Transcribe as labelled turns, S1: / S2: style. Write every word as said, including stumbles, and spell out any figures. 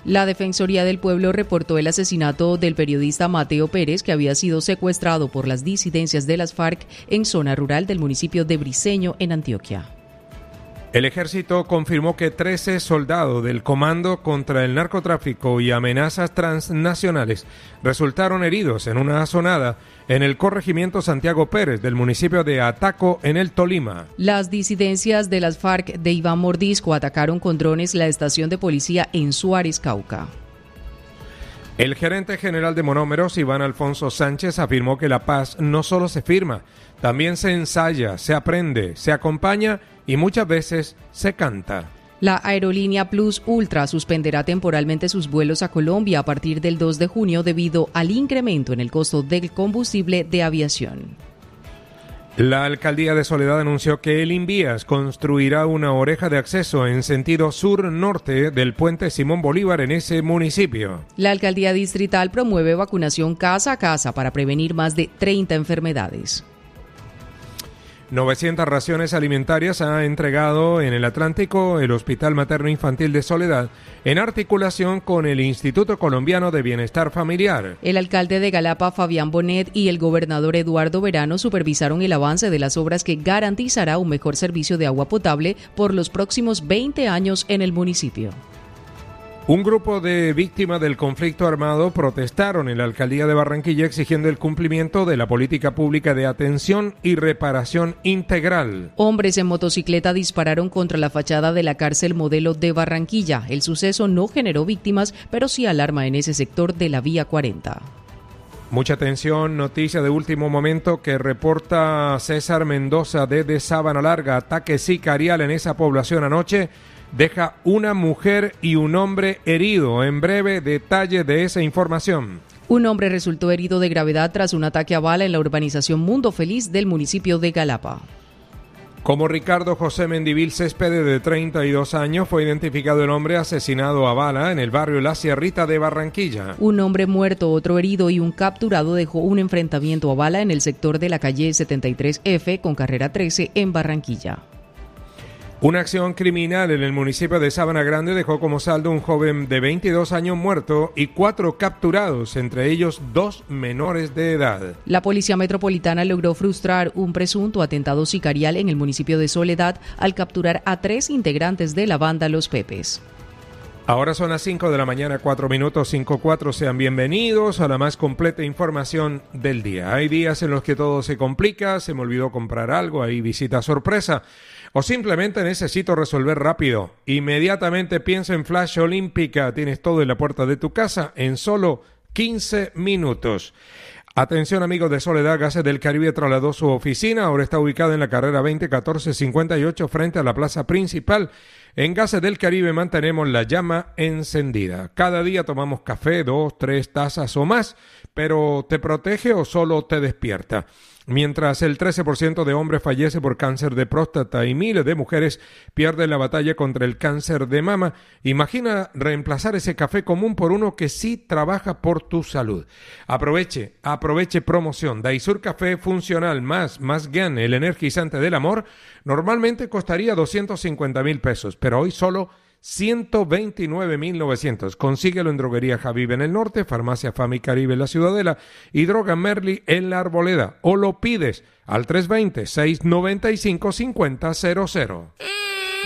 S1: La Defensoría del Pueblo reportó el asesinato del periodista Mateo Pérez, que había sido secuestrado por las disidencias de las FARC en zona rural del municipio de Briceño, en Antioquia.
S2: El ejército confirmó que trece soldados del Comando contra el Narcotráfico y Amenazas Transnacionales resultaron heridos en una azonada en el corregimiento Santiago Pérez del municipio de Ataco, en el Tolima.
S1: Las disidencias de las FARC de Iván Mordisco atacaron con drones la estación de policía en Suárez, Cauca.
S2: El gerente general de Monómeros, Iván Alfonso Sánchez, afirmó que la paz no solo se firma, también se ensaya, se aprende, se acompaña y muchas veces se canta.
S1: La aerolínea Plus Ultra suspenderá temporalmente sus vuelos a Colombia a partir del dos de junio debido al incremento en el costo del combustible de aviación.
S2: La alcaldía de Soledad anunció que el Invías construirá una oreja de acceso en sentido sur-norte del puente Simón Bolívar en ese municipio.
S1: La alcaldía distrital promueve vacunación casa a casa para prevenir más de treinta enfermedades.
S2: novecientas raciones alimentarias ha entregado en el Atlántico el Hospital Materno Infantil de Soledad en articulación con el Instituto Colombiano de Bienestar Familiar.
S1: El alcalde de Galapa, Fabián Bonet, y el gobernador Eduardo Verano supervisaron el avance de las obras que garantizará un mejor servicio de agua potable por los próximos veinte años en el municipio.
S2: Un grupo de víctimas del conflicto armado protestaron en la alcaldía de Barranquilla exigiendo el cumplimiento de la política pública de atención y reparación integral.
S1: Hombres en motocicleta dispararon contra la fachada de la cárcel Modelo de Barranquilla. El suceso no generó víctimas, pero sí alarma en ese sector de la Vía cuarenta.
S2: Mucha atención, noticia de último momento que reporta César Mendoza desde Sabana Larga. Ataque sicarial en esa población anoche. Deja una mujer y un hombre herido. En breve, detalle de esa información.
S1: Un hombre resultó herido de gravedad tras un ataque a bala en la urbanización Mundo Feliz del municipio de Galapa.
S2: Como Ricardo José Mendivil Céspedes, de treinta y dos años, fue identificado el hombre asesinado a bala en el barrio La Sierrita de Barranquilla.
S1: Un hombre muerto, otro herido y un capturado dejó un enfrentamiento a bala en el sector de la calle setenta y tres F con carrera trece en Barranquilla.
S2: Una acción criminal en el municipio de Sabana Grande dejó como saldo un joven de veintidós años muerto y cuatro capturados, entre ellos dos menores de edad.
S1: La Policía Metropolitana logró frustrar un presunto atentado sicarial en el municipio de Soledad al capturar a tres integrantes de la banda Los Pepes.
S2: Ahora son las cinco de la mañana, cuatro minutos, cinco cuatro. Sean bienvenidos a la más completa información del día. Hay días en los que todo se complica, se me olvidó comprar algo, hay visita sorpresa, o simplemente necesito resolver rápido. Inmediatamente pienso en Flash Olímpica. Tienes todo en la puerta de tu casa en solo quince minutos. Atención, amigos de Soledad, Gases del Caribe trasladó su oficina, ahora está ubicada en la carrera veinte catorce cincuenta y ocho frente a la plaza principal. En Gases del Caribe mantenemos la llama encendida. Cada día tomamos café, dos, tres tazas o más, pero ¿te protege o solo te despierta? Mientras el trece por ciento de hombres fallece por cáncer de próstata y miles de mujeres pierden la batalla contra el cáncer de mama, imagina reemplazar ese café común por uno que sí trabaja por tu salud. Aproveche, aproveche promoción. Daisur Café Funcional más, más Gan, el energizante del amor, normalmente costaría doscientos cincuenta mil pesos, pero hoy solo ciento veintinueve mil novecientos. Consíguelo en Droguería Javib en el norte, Farmacia Fami Caribe en la Ciudadela y Droga Merli en la Arboleda. O lo pides al tres dos cero, seis nueve cinco, cinco cero cero.